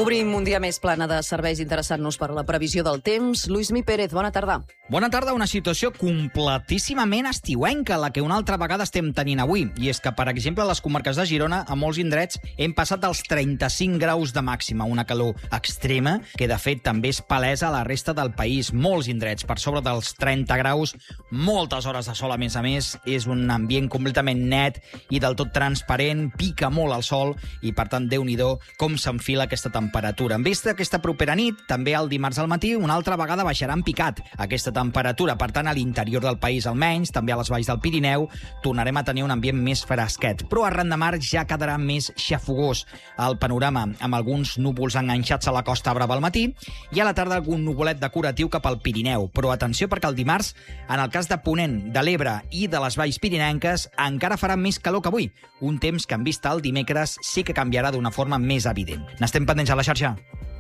Obrim un dia més plana de serveis interessant-nos per la previsió del temps. Lluïsmi Pérez, bona tarda. Bona tarda, una situació completíssimament estiuenca, la que una altra vegada estem tenint avui. I és que, per exemple, a les comarques de Girona, a molts indrets, hem passat dels 35 graus de màxima, una calor extrema, que de fet també és palesa a la resta del país. Molts indrets per sobre dels 30 graus, moltes hores de sol a més, és un ambient completament net i del tot transparent, pica molt el sol i, per tant, Déu-n'hi-do com s'enfila aquesta temperatura. En vista d'aquesta propera nit, també el dimarts al matí, una altra vegada baixarà en picat aquesta temperatura. Per tant, a l'interior del país almenys, també a les valls del Pirineu, tornarem a tenir un ambient més fresquet. Però arran de mar ja quedarà més xafogós el panorama, amb alguns núvols enganxats a la Costa Brava al matí i a la tarda algun nuvolet decoratiu cap al Pirineu. Però atenció, perquè el dimarts, en el cas de Ponent, de l'Ebre i de les valls pirinenques, encara farà més calor que avui. Un temps que en vista al dimecres sí que canviarà d'una forma més evident. N'estem pendents a la xarxa.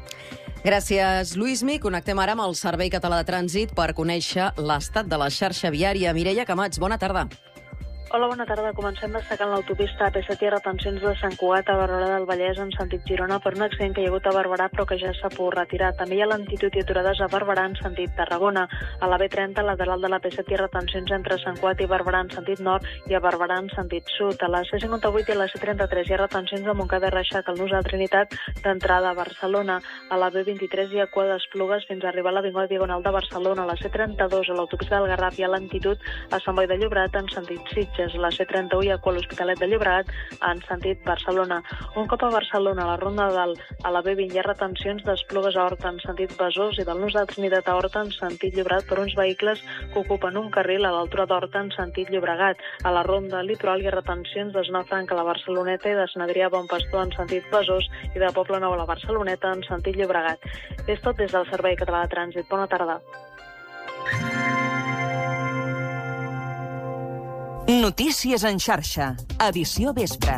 Gràcies, Lluïsmi. Connectem ara amb el Servei Català de Trànsit per conèixer l'estat de la xarxa viària. Mireia Camats, bona tarda. Hola, bona tarda. Comencem destacant l'autopista AP7 i retencions de Sant Cugat a Barberà del Vallès en sentit Girona per un accident que hi ha hagut a Barberà però que ja s'ha pogut retirar. També hi ha lentitud i aturades a Barberà en sentit Tarragona. A la B30, lateral de l'AP7 i retencions entre Sant Cugat i Barberà en sentit nord i a Barberà en sentit sud. A la C58 i a la C33 hi ha retencions de Montcada i Reixac al nus de Trinitat d'entrada a Barcelona. A la B23 hi ha cua d'Esplugues fins a arribar a l'Avinguda Diagonal de Barcelona. A la C32 a l'autopista del Garraf hi ha lentitud a Sant Boi de Llobregat en sentit Sitges. A la C31 hi ha cua a l'Hospitalet de Llobregat en sentit Barcelona. Un cop a Barcelona, a la Ronda de Dalt, a la B20 hi ha retencions d'Esplugues a Horta en sentit Besòs i del nus de Trinitat a Horta en sentit Llobregat per uns vehicles que ocupen un carril a l'altura d'Horta en sentit Llobregat. A la Ronda Litoral hi ha retencions de Zona Franca a la Barceloneta i de Sant Adrià a Bon Pastor en sentit Besòs i de Poble Nou a la Barceloneta en sentit Llobregat. És tot des del Servei Català de Trànsit. Bona tarda. Notícies en xarxa, edició vespre.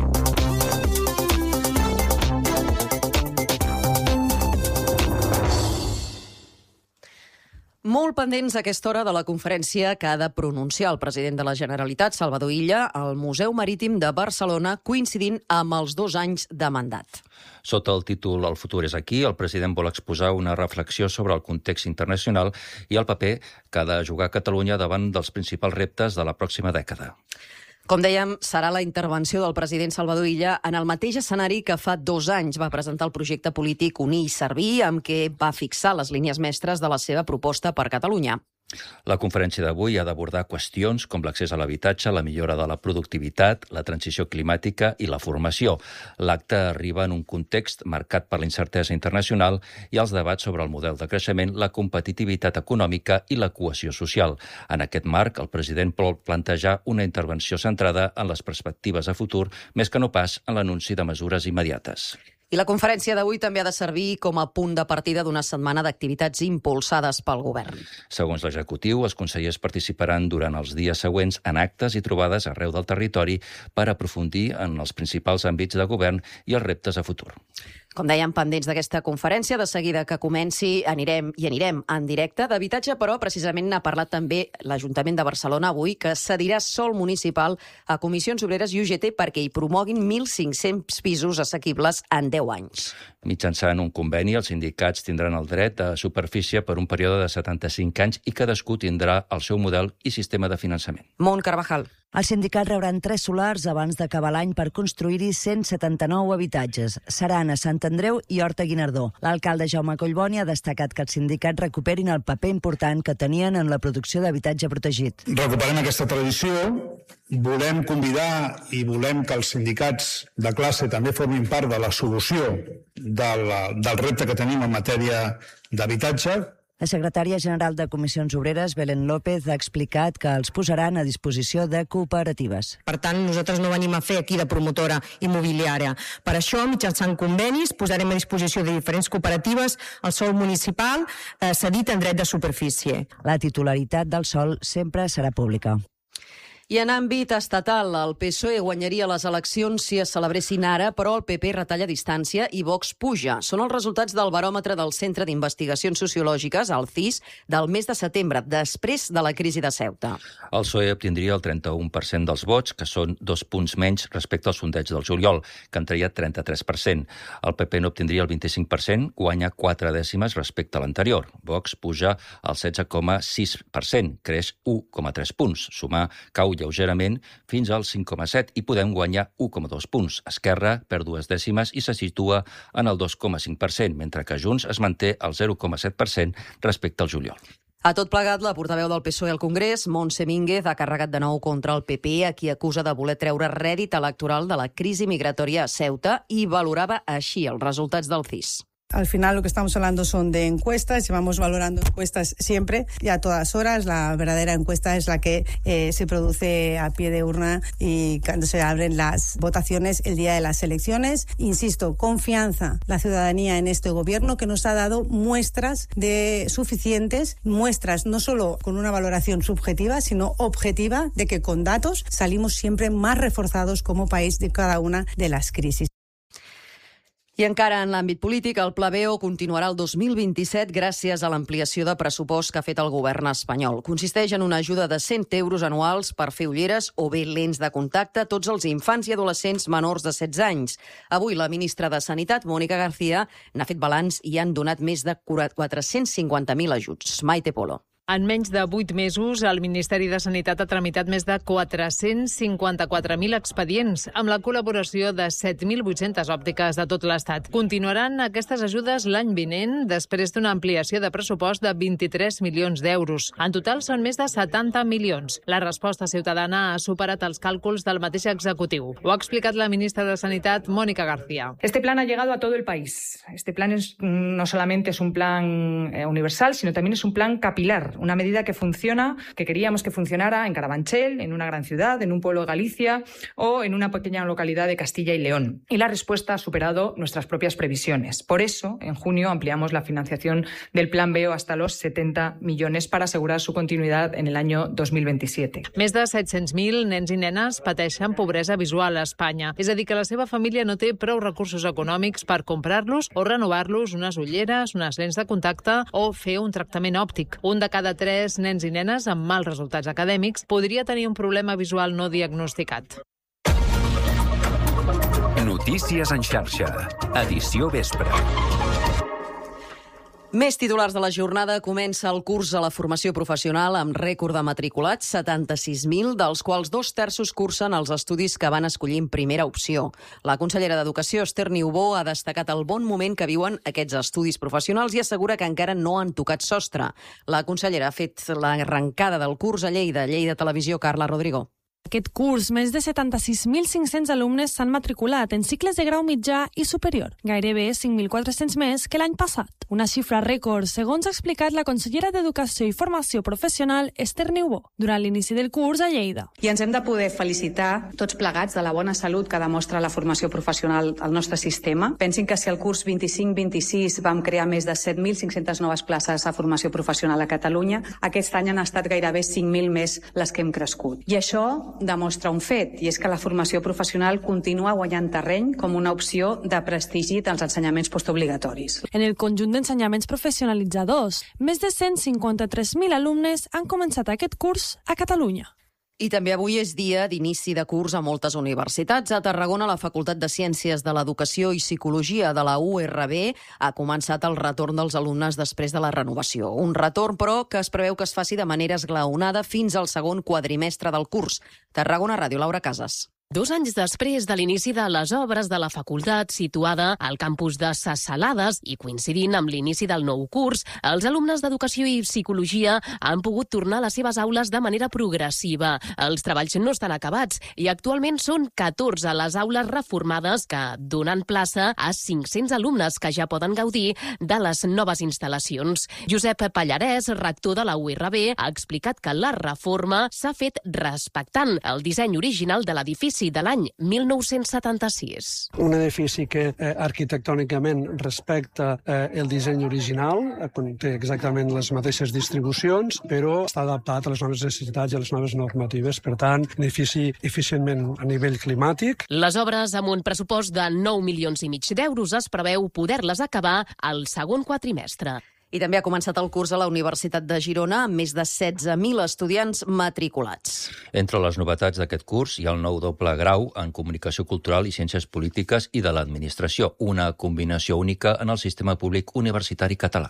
Molt pendents a aquesta hora de la conferència que ha de pronunciar el president de la Generalitat, Salvador Illa, al Museu Marítim de Barcelona, coincidint amb els 2 anys de mandat. Sota el títol El futur és aquí, el president vol exposar una reflexió sobre el context internacional i el paper que ha de jugar Catalunya davant dels principals reptes de la pròxima dècada. Com dèiem, serà la intervenció del president Salvador Illa en el mateix escenari que fa 2 anys va presentar el projecte polític Unir i Servir, amb què va fixar les línies mestres de la seva proposta per Catalunya. La conferència d'avui ha d'abordar qüestions com l'accés a l'habitatge, la millora de la productivitat, la transició climàtica i la formació. L'acte arriba en un context marcat per la incertesa internacional i els debats sobre el model de creixement, la competitivitat econòmica i la cohesió social. En aquest marc, el president vol plantejar una intervenció centrada en les perspectives a futur, més que no pas en l'anunci de mesures immediates. I la conferència d'avui també ha de servir com a punt de partida d'una setmana d'activitats impulsades pel govern. Segons l'executiu, els consellers participaran durant els dies següents en actes i trobades arreu del territori per aprofundir en els principals àmbits de govern i els reptes a futur. Com dèiem, pendents d'aquesta conferència, de seguida que comenci anirem en directe. D'habitatge, però, precisament n'ha parlat també l'Ajuntament de Barcelona avui, que cedirà sòl municipal a Comissions Obreres i UGT perquè hi promoguin 1.500 pisos assequibles en 10 anys. Mitjançant un conveni, els sindicats tindran el dret a superfície per un període de 75 anys i cadascú tindrà el seu model i sistema de finançament. Mont Carvajal. Els sindicats rebran 3 solars abans d'acabar l'any per construir-hi 179 habitatges. Seran a Sant Andreu i Horta Guinardó. L'alcalde Jaume Collboni ha destacat que els sindicats recuperin el paper important que tenien en la producció d'habitatge protegit. Recuperem aquesta tradició, volem convidar i volem que els sindicats de classe també formin part de la solució del repte que tenim en matèria d'habitatge. La secretària general de Comissions Obreres, Belén López, ha explicat que els posaran a disposició de cooperatives. Per tant, nosaltres no venim a fer aquí de promotora immobiliària. Per això, mitjançant convenis, posarem a disposició de diferents cooperatives el sòl municipal cedit en dret de superfície. La titularitat del sòl sempre serà pública. I en àmbit estatal, el PSOE guanyaria les eleccions si es celebressin ara, però el PP retalla distància i Vox puja. Són els resultats del baròmetre del Centre d'Investigacions Sociològiques, el CIS, del mes de setembre, després de la crisi de Ceuta. El PSOE obtindria el 31% dels vots, que són 2 punts menys respecte al sondeig del juliol, que en treia 33%. El PP no obtindria el 25%, guanya 4 dècimes respecte a l'anterior. Vox puja al 16,6%, creix 1,3 punts. Sumar cau lleugerament fins al 5,7 i Podem guanyar 1,2 punts. Esquerra perd 2 dècimes i se situa en el 2,5%, mentre que Junts es manté al 0,7% respecte al juliol. A tot plegat, la portaveu del PSOE al Congrés, Montse Mínguez, ha carregat de nou contra el PP, a qui acusa de voler treure rèdit electoral de la crisi migratòria a Ceuta i valorava així els resultats del CIS. Al final lo que estamos hablando son de encuestas, llevamos valorando encuestas siempre y a todas horas. La verdadera encuesta es la que se produce a pie de urna y cuando se abren las votaciones el día de las elecciones. Insisto, confianza la ciudadanía en este gobierno que nos ha dado muestras de suficientes, muestras no solo con una valoración subjetiva, sino objetiva de que con datos salimos siempre más reforzados como país de cada una de las crisis. I encara en l'àmbit polític, el Pla BO continuarà el 2027 gràcies a l'ampliació de pressupost que ha fet el govern espanyol. Consisteix en una ajuda de 100 euros anuals per fer ulleres o bé lents de contacte a tots els infants i adolescents menors de 16 anys. Avui la ministra de Sanitat, Mónica García, n'ha fet balanç i han donat més de 450.000 ajuts. Maite Polo. En menys de 8 mesos, el Ministeri de Sanitat ha tramitat més de 454.000 expedients, amb la col·laboració de 7.800 òptiques de tot l'Estat. Continuaran aquestes ajudes l'any vinent, després d'una ampliació de pressupost de 23 milions d'euros. En total són més de 70 milions. La resposta ciutadana ha superat els càlculs del mateix executiu. Ho ha explicat la ministra de Sanitat, Mónica García. Este plan ha llegado a todo el país. Este plan no solamente es un plan universal, sino también es un plan capilar. Una medida que funciona, que queríamos que funcionara en Carabanchel, en una gran ciudad, en un pueblo de Galicia o en una pequeña localidad de Castilla y León. Y la respuesta ha superado nuestras propias previsiones. Por eso, en junio ampliamos la financiación del Plan BO hasta los 70 millones para asegurar su continuidad en el año 2027. Més de 700.000 nens i nenes pateixen pobresa visual a Espanya. És a dir, que la seva família no té prou recursos econòmics per comprar-los o renovar-los unes ulleres, unes lents de contacte o fer un tractament òptic. Un de cada 3 nens i nenes amb mals resultats acadèmics podria tenir un problema visual no diagnosticat. Notícies en xarxa. Edició vespre. Més titulars de la jornada. Comença el curs a la formació professional amb rècord de matriculats, 76.000, dels quals 2/3 cursen els estudis que van escollir en primera opció. La consellera d'Educació, Esther Niubó, ha destacat el bon moment que viuen aquests estudis professionals i assegura que encara no han tocat sostre. La consellera ha fet l'arrencada del curs a Lleida. Lleida Televisió, Carla Rodrigo. Aquest curs, més de 76.500 alumnes s'han matriculat en cicles de grau mitjà i superior, gairebé 5.400 més que l'any passat. Una xifra rècord, segons ha explicat la consellera d'Educació i Formació Professional, Esther Niubó, durant l'inici del curs a Lleida. I ens hem de poder felicitar tots plegats de la bona salut que demostra la formació professional al nostre sistema. Pensin que si el curs 25-26 vam crear més de 7.500 noves places a formació professional a Catalunya, aquest any han estat gairebé 5.000 més les que hem crescut. I això demostra un fet, i és que la formació professional continua guanyant terreny com una opció de prestigi dels ensenyaments postobligatoris. En el conjunt d'ensenyaments professionalitzadors, més de 153.000 alumnes han començat aquest curs a Catalunya. I també avui és dia d'inici de curs a moltes universitats. A Tarragona, la Facultat de Ciències de l'Educació i Psicologia de la URB ha començat el retorn dels alumnes després de la renovació. Un retorn, però, que es preveu que es faci de manera esglaonada fins al segon quadrimestre del curs. Tarragona Ràdio, Laura Casas. 2 anys després de l'inici de les obres de la facultat situada al campus de Ses Salades i coincidint amb l'inici del nou curs, els alumnes d'Educació i Psicologia han pogut tornar a les seves aules de manera progressiva. Els treballs no estan acabats i actualment són 14 les aules reformades que donen plaça a 500 alumnes que ja poden gaudir de les noves instal·lacions. Josep Pallarès, rector de la URB, ha explicat que la reforma s'ha fet respectant el disseny original de l'edifici edifici de l'any 1976. Un edifici que arquitectònicament respecta el disseny original, té exactament les mateixes distribucions, però està adaptat a les noves necessitats i a les noves normatives. Per tant, un edifici eficientment a nivell climàtic. Les obres, amb un pressupost de 9,5 milions d'euros, es preveu poder-les acabar al segon quadrimestre. I també ha començat el curs a la Universitat de Girona amb més de 16.000 estudiants matriculats. Entre les novetats d'aquest curs hi ha el nou doble grau en Comunicació Cultural i Ciències Polítiques i de l'Administració, una combinació única en el sistema públic universitari català.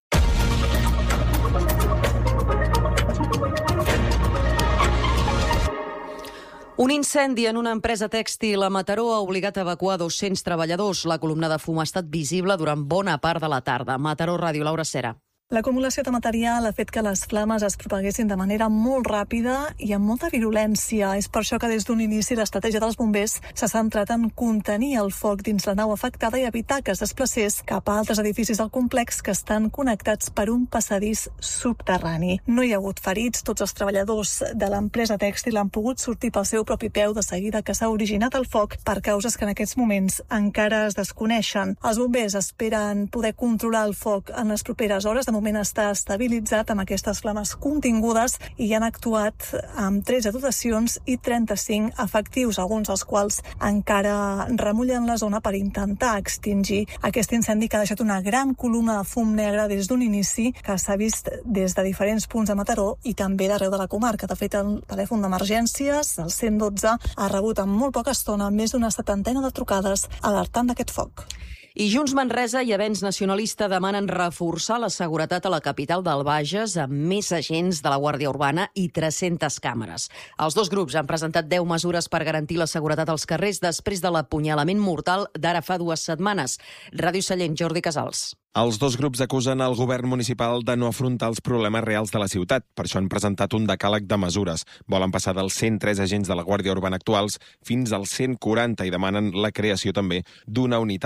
Un incendi en una empresa tèxtil a Mataró ha obligat a evacuar 200 treballadors. La columna de fum ha estat visible durant bona part de la tarda. Mataró Ràdio, Laura Cera. L'acumulació de material ha fet que les flames es propaguessin de manera molt ràpida i amb molta virulència. És per això que des d'un inici l'estratègia dels bombers s'ha centrat en contenir el foc dins la nau afectada i evitar que es desplacés cap a altres edificis del complex que estan connectats per un passadís subterrani. No hi ha hagut ferits, tots els treballadors de l'empresa tèxtil han pogut sortir pel seu propi peu de seguida que s'ha originat el foc per causes que en aquests moments encara es desconeixen. Els bombers esperen poder controlar el foc en les properes hores. De moment està estabilitzat amb aquestes flames contingudes i han actuat amb 13 dotacions i 35 efectius, alguns dels quals encara remullen la zona per intentar extingir aquest incendi que ha deixat una gran columna de fum negre des d'un inici que s'ha vist des de diferents punts de Mataró i també d'arreu de la comarca. De fet, el telèfon d'emergències, el 112, ha rebut en molt poca estona més d'una 70 de trucades alertant d'aquest foc. I Junts Manresa i Avenç Nacionalista demanen reforçar la seguretat a la capital del Bages amb més agents de la Guàrdia Urbana i 300 càmeres. Els dos grups han presentat 10 mesures per garantir la seguretat als carrers després de l'apunyalament mortal d'ara fa 2 setmanes. Ràdio Sallent, Jordi Casals. Els dos grups acusen el govern municipal de no afrontar els problemes reals de la ciutat. Per això han presentat un decàleg de mesures. Volen passar dels 103 agents de la Guàrdia Urbana actuals fins als 140 i demanen la creació també d'una unitat